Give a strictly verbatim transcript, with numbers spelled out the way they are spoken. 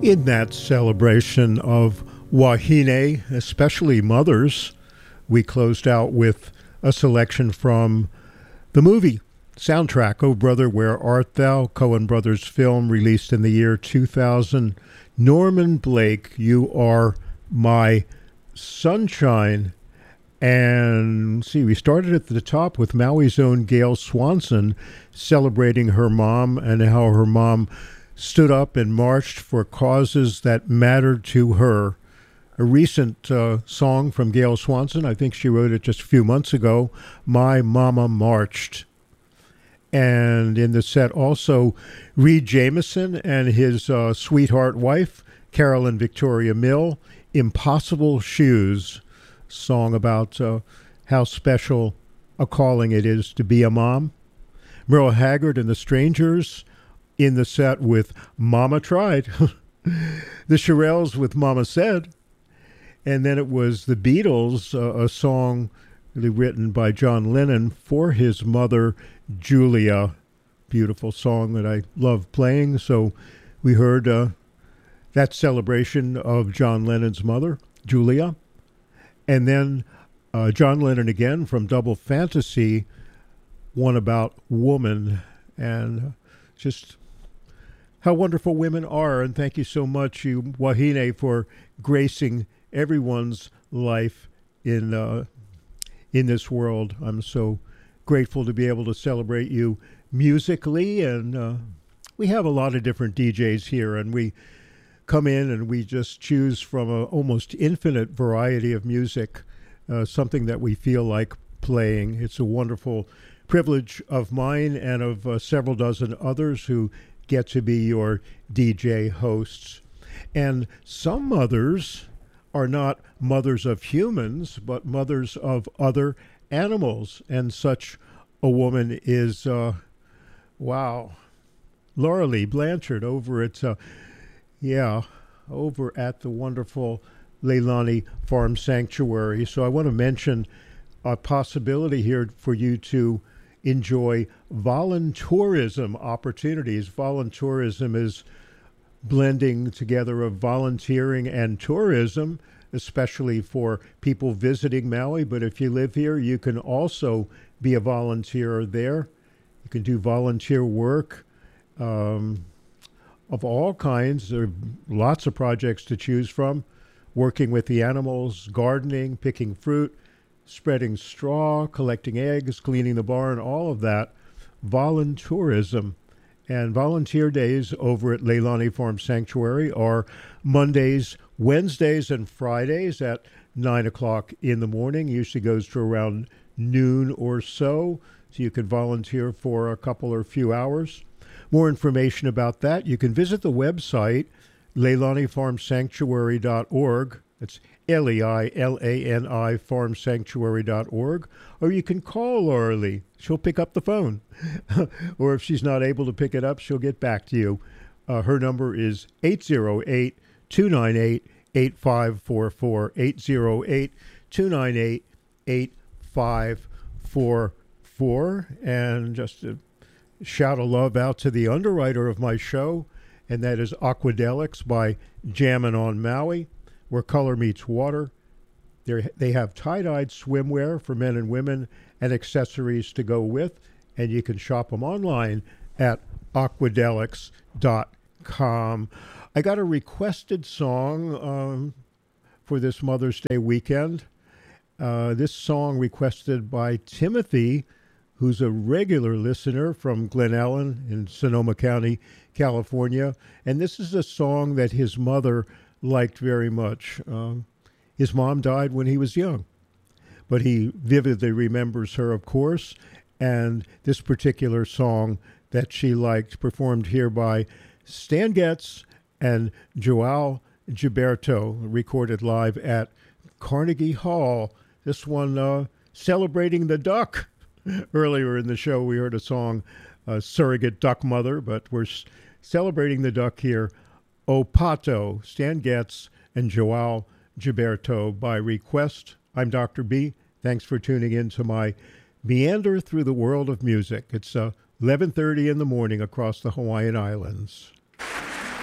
In that celebration of Wahine, especially mothers, we closed out with a selection from the movie soundtrack, Oh Brother, Where Art Thou? Coen Brothers film released in the year two thousand. Norman Blake, You Are My Sunshine. And see, we started at the top with Maui's own Gail Swanson celebrating her mom and how her mom stood up and marched for causes that mattered to her. A recent uh, song from Gail Swanson, I think she wrote it just a few months ago, My Mama Marched. And in the set also, Reed Jameson and his uh, sweetheart wife, Carolyn Victoria Mill, Impossible Shoes, song about uh, how special a calling it is to be a mom. Merle Haggard and the Strangers in the set with Mama Tried. The Shirelles with Mama Said. And then it was the Beatles, uh, a song really written by John Lennon for his mother, Julia. Beautiful song that I love playing. So we heard uh, that celebration of John Lennon's mother, Julia. And then uh, John Lennon again from Double Fantasy, one about woman, and just how wonderful women are. And thank you so much, you Wahine, for gracing everyone's life in uh, in this world. I'm so grateful to be able to celebrate you musically. And uh, we have a lot of different D Js here, and we come in and we just choose from an almost infinite variety of music, uh, something that we feel like playing. It's a wonderful privilege of mine and of uh, several dozen others who get to be your D J hosts. And some mothers are not mothers of humans, but mothers of other animals. And such a woman is, uh, wow, Laura Lee Blanchard over at, uh, yeah, over at the wonderful Leilani Farm Sanctuary. So I want to mention a possibility here for you to enjoy voluntourism opportunities. Voluntourism is blending together of volunteering and tourism, especially for people visiting Maui. But if you live here, you can also be a volunteer there. You can do volunteer work um, of all kinds. There are lots of projects to choose from. Working with the animals, gardening, picking fruit, spreading straw, collecting eggs, cleaning the barn, all of that. Voluntourism. And volunteer days over at Leilani Farm Sanctuary are Mondays, Wednesdays, and Fridays at nine o'clock in the morning. Usually goes to around noon or so, so you can volunteer for a couple or few hours. More information about that, you can visit the website, leilani farm sanctuary dot org. That's L E I L A N I farm sanctuary dot org. Or you can call Laura Lee. She'll pick up the phone. Or if she's not able to pick it up, she'll get back to you. Uh, her number is eight zero eight, two nine eight, eight five four four, eight zero eight, two nine eight, eight five four four. And just a shout of love out to the underwriter of my show, and that is Aquadelics by Jammin' on Maui, where color meets water. They're, they have tie-dyed swimwear for men and women and accessories to go with, and you can shop them online at aquadelics dot com. I got a requested song um, for this Mother's Day weekend. Uh, this song requested by Timothy, who's a regular listener from Glen Ellen in Sonoma County, California. And this is a song that his mother liked very much. Um, his mom died when he was young, but he vividly remembers her, of course. And this particular song that she liked, performed here by Stan Getz and Joao Gilberto, recorded live at Carnegie Hall. This one uh, celebrating the duck. Earlier in the show, we heard a song, uh, Surrogate Duck Mother, but we're s- celebrating the duck here. O Pato, Stan Getz, and Joao Gilberto by request. I'm Doctor B. Thanks for tuning in to my meander through the world of music. It's uh, eleven thirty in the morning across the Hawaiian Islands.